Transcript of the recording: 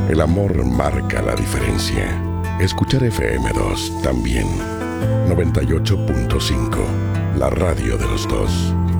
El amor marca la diferencia. Escuchar FM2 también. 98.5, la radio de los dos.